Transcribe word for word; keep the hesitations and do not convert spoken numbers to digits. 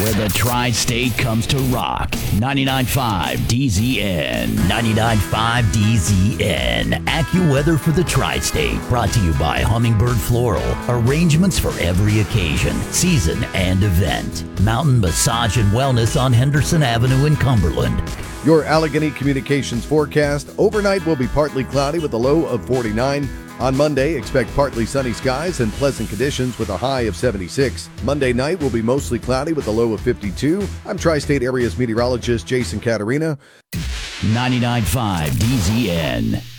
where the tri-state comes to rock. ninety-nine point five D Z N. ninety-nine point five D Z N. AccuWeather for the tri-state. Brought to you by Hummingbird Floral. Arrangements for every occasion, season, and event. Mountain Massage and Wellness on Henderson Avenue in Cumberland. Your Allegheny Communications forecast. Overnight will be partly cloudy with a low of forty-nine. On Monday, expect partly sunny skies and pleasant conditions with a high of seventy-six. Monday night will be mostly cloudy with a low of fifty-two. I'm Tri-State Area's meteorologist Jason Caterina. ninety-nine point five D Z N.